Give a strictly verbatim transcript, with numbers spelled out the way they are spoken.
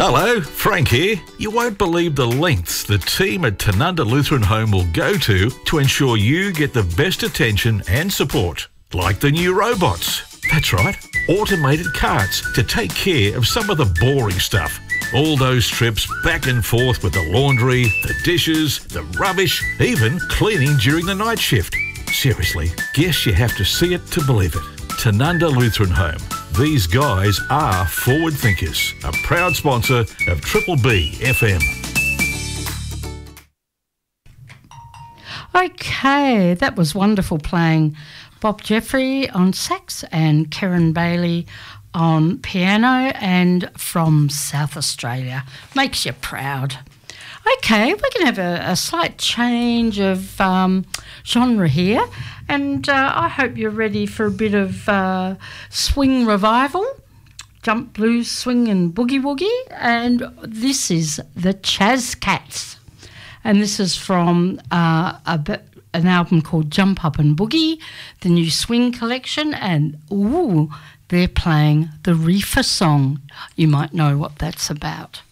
Hello, Frank here. You won't believe the lengths the team at Tanunda Lutheran Home will go to to ensure you get the best attention and support. Like the new robots. That's right, automated carts to take care of some of the boring stuff. All those trips back and forth with the laundry, the dishes, the rubbish, even cleaning during the night shift. Seriously, guess you have to see it to believe it. Tanunda Lutheran Home. These guys are forward thinkers. A proud sponsor of Triple B F M. Okay, that was wonderful playing Bob Jeffrey on sax and Karen Bailey on piano, and from South Australia. Makes you proud. Okay, we're going to have a, a slight change of um, genre here, and uh, I hope you're ready for a bit of uh, swing revival, jump blues, swing and boogie woogie, and this is the Chaz Cats, and this is from uh, a, an album called Jump Up and Boogie, the new swing collection, and ooh, they're playing the Reefer song. You might know what that's about.